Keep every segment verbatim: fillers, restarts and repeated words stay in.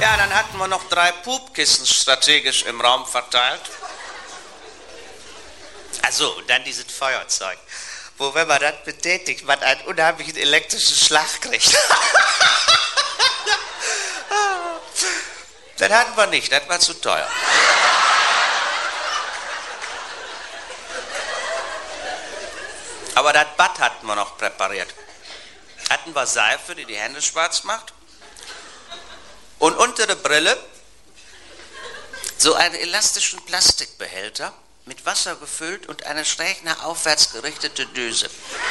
Ja, dann hatten wir noch drei Pupkissen strategisch im Raum verteilt. Also, und dann dieses Feuerzeug, wo, wenn man das betätigt, man einen unheimlichen elektrischen Schlag kriegt. Das hatten wir nicht, das war zu teuer. Aber das Bad hatten wir noch präpariert. Hatten wir Seife, die die Hände schwarz macht. Und unter der Brille so einen elastischen Plastikbehälter mit Wasser gefüllt und eine schräg nach aufwärts gerichtete Düse.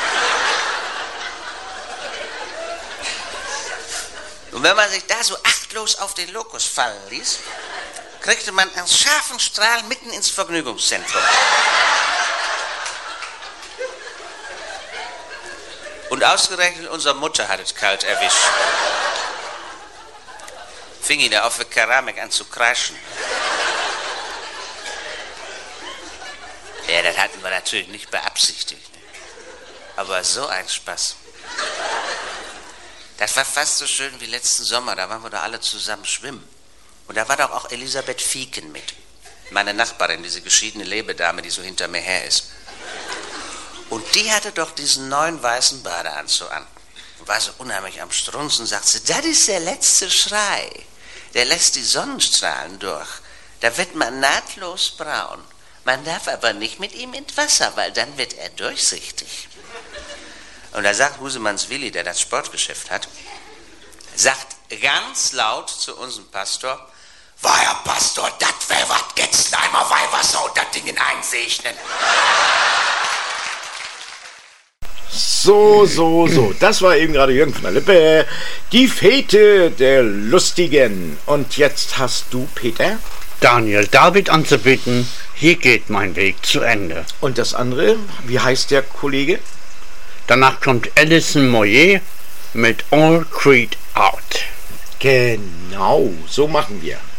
Und wenn man sich da so achtlos auf den Lokus fallen ließ, kriegte man einen scharfen Strahl mitten ins Vergnügungszentrum. Und ausgerechnet unsere Mutter hat es kalt erwischt. Fing ihn da auf der Keramik an zu kreischen. Ja, das hatten wir natürlich nicht beabsichtigt. Aber so ein Spaß. Das war fast so schön wie letzten Sommer, da waren wir doch alle zusammen schwimmen. Und da war doch auch Elisabeth Fieken mit. Meine Nachbarin, diese geschiedene Lebedame, die so hinter mir her ist. Und die hatte doch diesen neuen weißen Badeanzug an. War so unheimlich am Strunzen, sagt sie, das ist der letzte Schrei. Der lässt die Sonnenstrahlen durch. Da wird man nahtlos braun. Man darf aber nicht mit ihm ins Wasser, weil dann wird er durchsichtig. Und da sagt Husemanns Willi, der das Sportgeschäft hat, sagt ganz laut zu unserem Pastor, war Herr Pastor, das wär wat Getzenheimer Weihwasser und das Ding einsegnen. So, so, so. Das war eben gerade Jürgen von der Lippe. Die Fete der Lustigen. Und jetzt hast du, Peter, Daniel David anzubieten. Hier geht mein Weg zu Ende. Und das andere, wie heißt der Kollege? Danach kommt Alison Moyet mit All Creed Out. Genau, so machen wir.